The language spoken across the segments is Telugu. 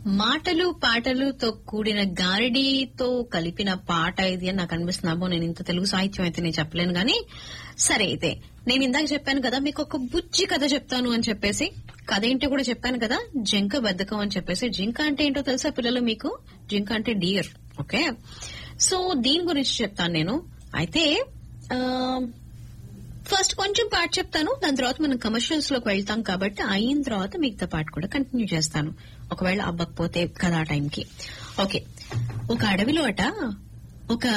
మాటలు పాటలుతో కూడిన గారడీతో కలిపిన పాట ఇది అని నాకు అనిపిస్తున్నామో. నేను ఇంత తెలుగు సాహిత్యం అయితే నేను చెప్పలేను గానీ సరే. అయితే నేను ఇందాక చెప్పాను కదా మీకు ఒక బుజ్జి కథ చెప్తాను అని చెప్పేసి, కథ ఏంటో కూడా చెప్పాను కదా, జింక బద్ధకం అని చెప్పేసి. జింక అంటే ఏంటో తెలుసా పిల్లలు మీకు? జింక అంటే డియర్. ఓకే, సో దీని గురించి చెప్తాను నేను. అయితే ఫస్ట్ కొంచెం పాట చెప్తాను, దాని తర్వాత మనం కమర్షియల్స్ లోకి వెళ్తాం కాబట్టి అయిన తర్వాత మిగతా పాట కూడా కంటిన్యూ చేస్తాను, ఒకవేళ అవ్వకపోతే కదా ఆ టైంకి. ఓకే, ఒక అడవిలో అట ఒక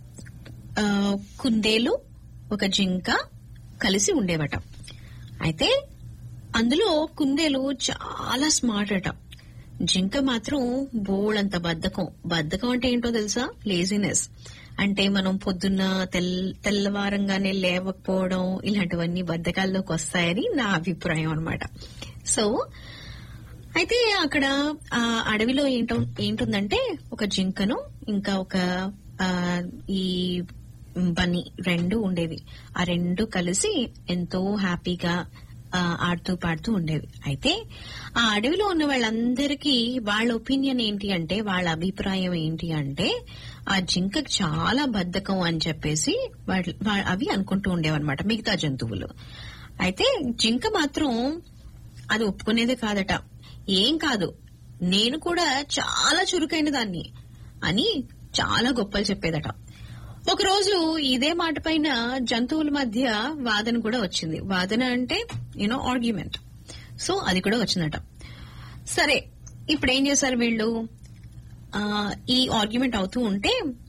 కుందేలు ఒక జింక కలిసి ఉండేవట. అయితే అందులో కుందేలు చాలా స్మార్ట్ అట, జింక మాత్రం బోళ్ళంత బద్ధకం. బద్ధకం అంటే ఏంటో తెలుసా? లేజినెస్. అంటే మనం పొద్దున్న తెల్లవారంగానే లేవకపోవడం, ఇలాంటివన్నీ బద్ధకాల్లోకి వస్తాయని నా అభిప్రాయం అన్నమాట. సో అయితే అక్కడ ఆ అడవిలో ఏంటుందంటే ఒక జింకను ఇంకా ఒక ఈ బన్నీ రెండు ఉండేవి. ఆ రెండు కలిసి ఎంతో హ్యాపీగా ఆడుతూ పాడుతూ ఉండేవి. అయితే ఆ అడవిలో ఉన్న వాళ్ళందరికీ వాళ్ళ ఒపీనియన్ ఏంటి అంటే, వాళ్ళ అభిప్రాయం ఏంటి అంటే, ఆ జింకకి చాలా బద్ధకం అని చెప్పేసి అవి అనుకుంటూ ఉండేవన్నమాట మిగతా జంతువులు. అయితే జింక మాత్రం అది ఒప్పుకునేదే కాదట. ఏం కాదు, నేను కూడా చాలా చురుకైన దాన్ని అని చాలా గొప్పలు చెప్పేదట. ఒకరోజు ఇదే మాట పైన జంతువుల మధ్య వాదన కూడా వచ్చింది. వాదన అంటే ఆర్గ్యుమెంట్. సో అది కూడా వచ్చిందట. సరే, ఇప్పుడు ఏం చేశారు వీళ్ళు? ఈ ఆర్గ్యుమెంట్ అవుతూ ఉంటే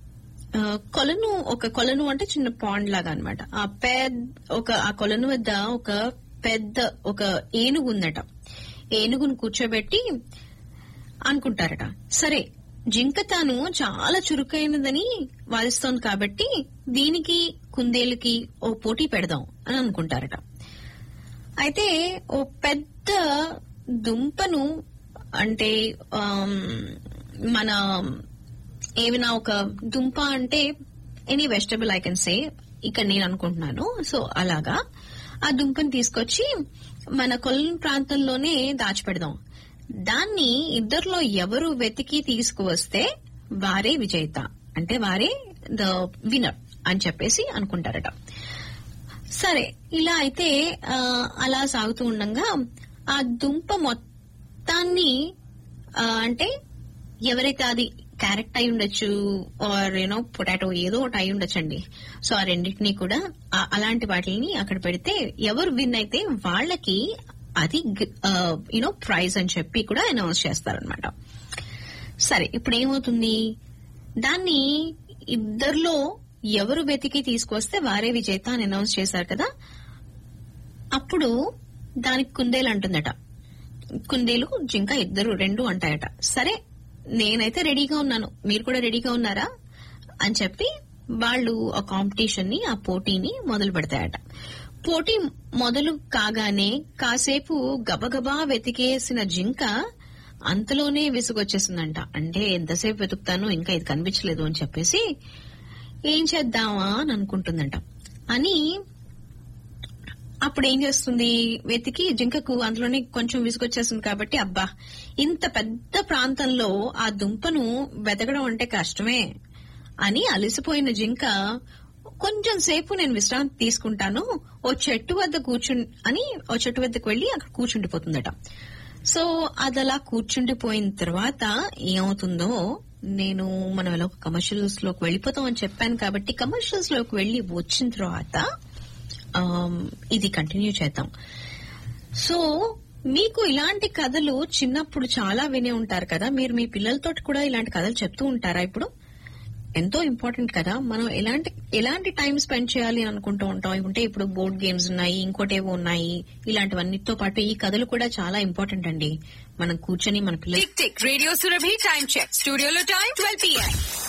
ఒక కొలను అంటే చిన్న పాండ్ లాగా అనమాట. ఆ కొలను వద్ద ఒక ఏనుగు ఉందట. ఏనుగును కూర్చోబెట్టి అనుకుంటారట, సరే జింక తాను చాలా చురుకైనదని వాదిస్తోంది కాబట్టి దీనికి కుందేలుకి ఓ పోటీ పెడదాం అని అనుకుంటారట. అయితే ఓ పెద్ద దుంపను, అంటే మన ఏమైనా ఒక దుంప అంటే any vegetable I can say, ఇక్కడ నేను అనుకుంటున్నాను. సో అలాగా ఆ దుంపను తీసుకొచ్చి మన కొలను ప్రాంతంలోనే దాచిపెడదాం. దాన్ని ఇద్దరిలో ఎవరు వెతికి తీసుకువస్తే వారే విజేత, అంటే వారే ద విన్నర్ అని చెప్పేసి అనుకుంటారట. సరే, ఇలా అయితే అలా సాగుతూ ఉండగా ఆ దుంప మొత్తాన్ని, అంటే ఎవరైతే అది క్యారెట్ అయి ఉండొచ్చు ఆర్ పొటాటో ఏదో ఒకటి అయి ఉండొచ్చండి. సో ఆ రెండింటినీ కూడా అలాంటి వాటిని అక్కడ పెడితే ఎవరు విన్ అయితే వాళ్ళకి అది ప్రైజ్ అని చెప్పి కూడా అనౌన్స్ చేస్తారనమాట. సరే, ఇప్పుడు ఏమవుతుంది? దాన్ని ఇద్దరిలో ఎవరు వెతికి తీసుకొస్తే వారే విజేత అని అనౌన్స్ చేశారు కదా. అప్పుడు దానికి కుందేలు అంటుందట, కుందేలు జింక ఇద్దరు రెండు అంటాయట, సరే నేనైతే రెడీగా ఉన్నాను, మీరు కూడా రెడీగా ఉన్నారా అని చెప్పి వాళ్ళు ఆ కాంపిటీషన్ ని, ఆ పోటీని మొదలు పెడతాయట. పోటీ మొదలు కాగానే కాసేపు గబగబా వెతికేసిన జింక అంతలోనే విసుగొచ్చేసిందంట. అంటే ఎంతసేపు వెతుకుతాను, ఇంకా ఇది కనిపించలేదు అని చెప్పేసి ఏం చేద్దామా అని అనుకుంటుందంట. అని అప్పుడు ఏం చేస్తుంది? వెతికి జింకకు అందులోనే కొంచెం విసుగొచ్చేస్తుంది కాబట్టి, అబ్బా ఇంత పెద్ద ప్రాంతంలో ఆ దుంపను వెతకడం అంటే కష్టమే అని అలసిపోయిన జింక కొంచెం సేపు నేను విశ్రాంతి తీసుకుంటాను, ఓ చెట్టు వద్దకు వెళ్లి అక్కడ కూర్చుండిపోతుందట. సో అది అలా కూర్చుండిపోయిన తర్వాత ఏమవుతుందో మనం ఎలా కమర్షియల్స్ లోకి వెళ్లిపోతాం అని చెప్పాను కాబట్టి కమర్షియల్స్ లోకి వెళ్లి వచ్చిన తర్వాత ఇది కంటిన్యూ చేద్దాం. సో మీకు ఇలాంటి కథలు చిన్నప్పుడు చాలా వినే ఉంటారు కదా, మీరు మీ పిల్లలతో కూడా ఇలాంటి కథలు చెప్తూ ఉంటారా? ఇప్పుడు ఎంతో ఇంపార్టెంట్ కదా, మనం ఎలాంటి టైం స్పెండ్ చేయాలి అని అనుకుంటూ ఉంటాం. అంటే ఇప్పుడు బోర్డ్ గేమ్స్ ఉన్నాయి, ఇంకోటేవో ఉన్నాయి, ఇలాంటివన్నిటితో పాటు ఈ కథలు కూడా చాలా ఇంపార్టెంట్ అండి. మనం కూర్చొని మన పిల్లలు. రేడియో సురభి టైం చెక్, స్టూడియోలో టైం 12 PM.